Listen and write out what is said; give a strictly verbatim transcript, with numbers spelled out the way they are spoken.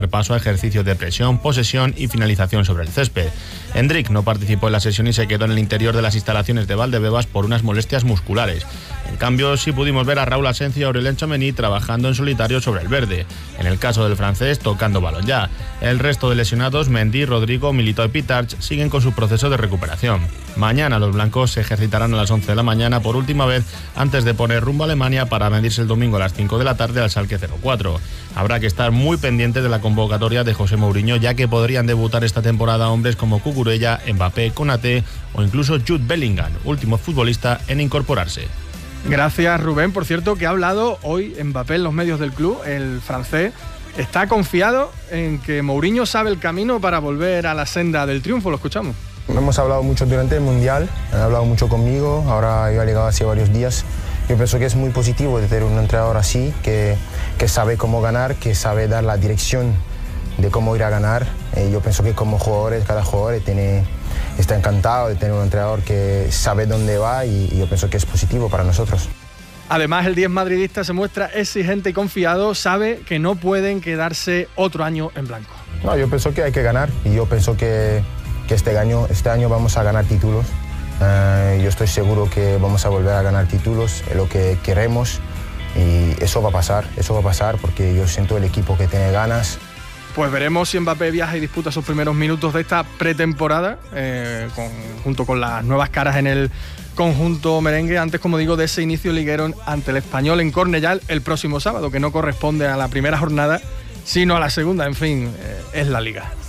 Repaso a ejercicios de presión, posesión y finalización sobre el césped. Hendrik no participó en la sesión y se quedó en el interior de las instalaciones de Valdebebas por unas molestias musculares. En cambio, sí pudimos ver a Raúl Asencio y Aurélien Tchouameni trabajando en solitario sobre el verde. En el caso del francés, tocando balón ya. El resto de lesionados, Mendy, Rodrigo, Militao y Pitarch, siguen con su proceso de recuperación. Mañana los blancos se ejercitarán a las once de la mañana por última vez antes de poner rumbo a Alemania para medirse el domingo a las cinco de la tarde al Schalke cero cuatro. Habrá que estar muy pendiente de la convocatoria de José Mourinho, ya que podrían debutar esta temporada hombres como Cucurella, Mbappé, Konaté o incluso Jude Bellingham, último futbolista en incorporarse. Gracias, Rubén. Por cierto, que ha hablado hoy Mbappé en los medios del club, el francés. Está confiado en que Mourinho sabe el camino para volver a la senda del triunfo. Lo escuchamos. Hemos hablado mucho durante el Mundial, han hablado mucho conmigo, ahora yo he llegado hace varios días. Yo pienso que es muy positivo de tener un entrenador así, que, que sabe cómo ganar, que sabe dar la dirección de cómo ir a ganar. Eh, yo pienso que como jugadores, cada jugador tiene, está encantado de tener un entrenador que sabe dónde va y, y yo pienso que es positivo para nosotros. Además, el diez madridista se muestra exigente y confiado, sabe que no pueden quedarse otro año en blanco. No, yo pienso que hay que ganar y yo pienso que, que este, año, este año vamos a ganar títulos. Uh, yo estoy seguro que vamos a volver a ganar títulos, es lo que queremos y eso va a pasar, eso va a pasar porque yo siento el equipo que tiene ganas. Pues veremos si Mbappé viaja y disputa sus primeros minutos de esta pretemporada, eh, con, junto con las nuevas caras en el conjunto merengue, antes, como digo, de ese inicio liguero ante el Español en Cornellal el próximo sábado, que no corresponde a la primera jornada, sino a la segunda. En fin, eh, es la Liga.